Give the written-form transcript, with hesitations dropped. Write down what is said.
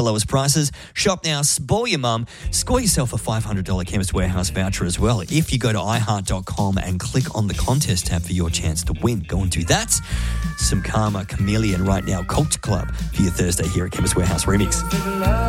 lowest prices. Shop now, spoil your mum, score yourself a $500 Chemist Warehouse voucher as well. If you go to iHeart.com and click on the contest tab for your chance to win, go and do that. Some Karma, Chameleon right now, Cult Club for your Thursday here at Chemist Warehouse Remix.